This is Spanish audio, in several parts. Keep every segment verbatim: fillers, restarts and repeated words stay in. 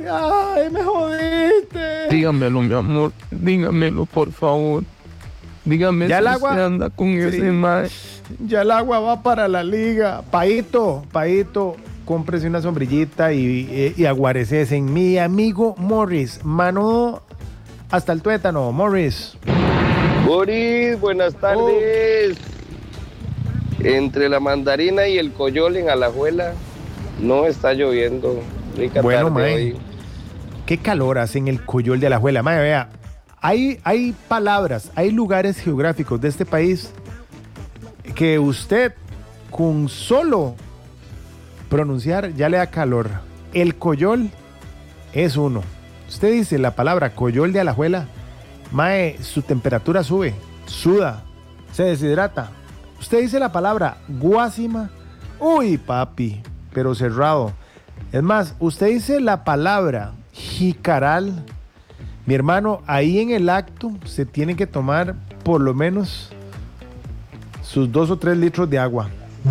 Ay, me jodiste. Dígamelo, mi amor. Dígamelo, por favor. Dígame ya si el agua usted anda con sí. ese mae. Ya el agua va para la liga. Paito, Paito, cómprese una sombrillita y, y, y aguarecese en mi amigo Morris. Mano hasta el tuétano, Morris. Boris, buenas tardes. Oh. Entre la mandarina y el coyol en Alajuela no está lloviendo. Rica bueno, tarde mae, hoy. Qué calor hace en el coyol de Alajuela. Mae, vea, hay, hay palabras, hay lugares geográficos de este país que usted con solo pronunciar ya le da calor. El coyol es uno. Usted dice la palabra coyol de Alajuela, mae, su temperatura sube, suda, se deshidrata. Usted dice la palabra Guásima, uy papi, pero cerrado. Es más, usted dice la palabra Jicaral, mi hermano, ahí en el acto se tiene que tomar por lo menos sus dos o tres litros de agua.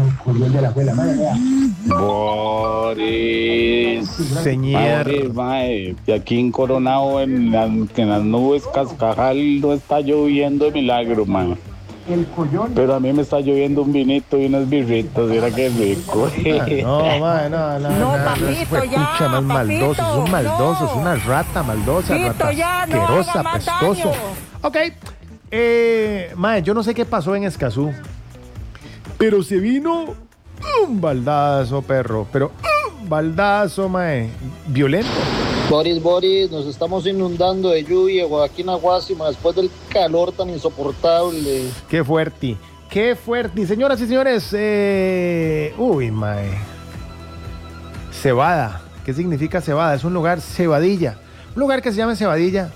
Boris, señor, Boris, mae, y aquí en Coronado, en, la, en las nubes Cascajal, no está lloviendo de milagro, mae. El coyol. Pero a mí me está lloviendo un vinito y unas birritas, mira qué rico. Ah, no, mae, no, no, no, no, papito, no, ya, escucha, más maldoso, es un maldoso, es una rata maldosa, Papito, rata ya, no asquerosa, haga más apestoso. daño. Ok, eh, mae, yo no sé qué pasó en Escazú, pero se vino un baldazo, perro, pero un baldazo, mae, violento. Boris, Boris, nos estamos inundando de lluvia, Joaquín Aguasima, después del calor tan insoportable. Qué fuerte, qué fuerte. Señoras y señores, eh... uy, mae. Cebada. ¿Qué significa cebada? Es un lugar, Cebadilla. Un lugar que se llama Cebadilla.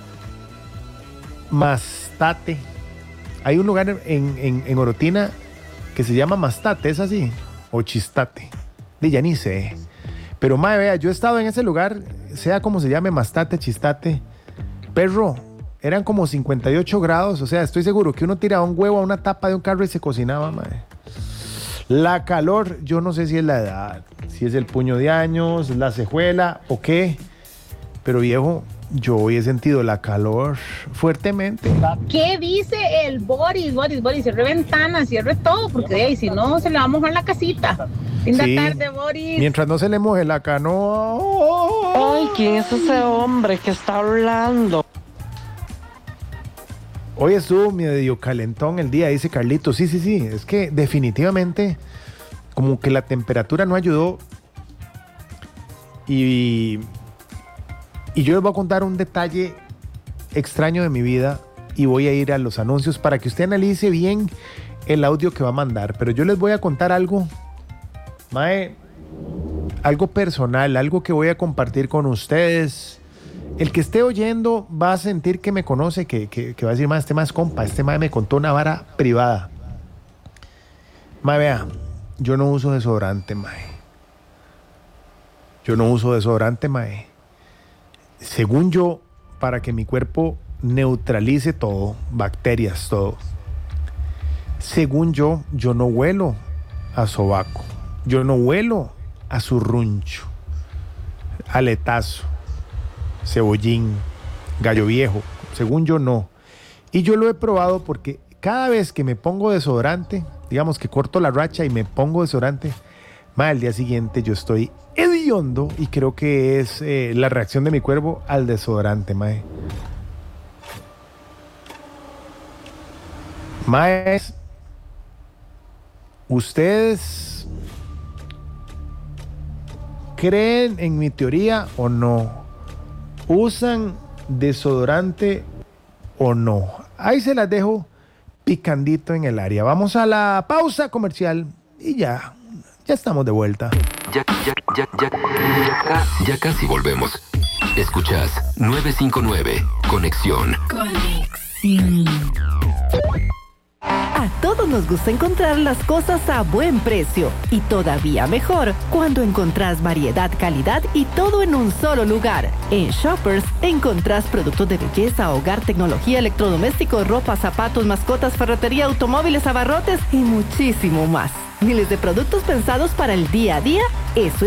Mastate. Hay un lugar en, en, en Orotina que se llama Mastate, ¿es así? O Chistate. De ya ni sé. Pero, mae, vea, yo he estado en ese lugar, sea como se llame, Mastate, Chistate, perro, eran como cincuenta y ocho grados, o sea, estoy seguro que uno tiraba un huevo a una tapa de un carro y se cocinaba, mae. La calor, yo no sé si es la edad, si es el puño de años, la cejuela o qué, pero viejo, yo hoy he sentido la calor fuertemente. ¿Qué dice el Boris? Boris, Boris, cierre ventanas, cierre todo, porque ahí si no se le va a mojar la casita. Linda Sí, tarde, Boris. mientras no se le moje la canoa. Ay, ¿quién es ese hombre que está hablando? Hoy estuvo medio calentón el día, dice Carlito. Sí, sí, sí, es que definitivamente como que la temperatura no ayudó. Y, y yo les voy a contar un detalle extraño de mi vida y voy a ir a los anuncios para que usted analice bien el audio que va a mandar. Pero yo les voy a contar algo, mae, algo personal, algo que voy a compartir con ustedes. El que esté oyendo va a sentir que me conoce, que, que, que va a decir, mae, este mae es compa, este mae me contó una vara privada. Mae, vea, yo no uso desodorante, mae. Yo no uso desodorante, mae. Según yo, para que mi cuerpo neutralice todo, bacterias, todo. Según yo, yo no huelo a sobaco. Yo no huelo a surruncho, aletazo, cebollín, gallo viejo. Según yo, no. Y yo lo he probado porque cada vez que me pongo desodorante, digamos que corto la racha y me pongo desodorante, mae, al día siguiente yo estoy hediondo y creo que es eh, la reacción de mi cuerpo al desodorante, mae. Mae, ¿ustedes creen en mi teoría o no? ¿Usan desodorante o no? Ahí se las dejo picandito en el área. Vamos a la pausa comercial y ya, ya estamos de vuelta. Ya, ya, ya, ya, ya, ya casi volvemos. Escuchas novecientos cincuenta y nueve, Conexión. Conexión. A todos nos gusta encontrar las cosas a buen precio y todavía mejor cuando encontrás variedad, calidad y todo en un solo lugar. En Shoppers encontrás productos de belleza, hogar, tecnología, electrodomésticos, ropa, zapatos, mascotas, ferretería, automóviles, abarrotes y muchísimo más. Miles de productos pensados para el día a día. Eso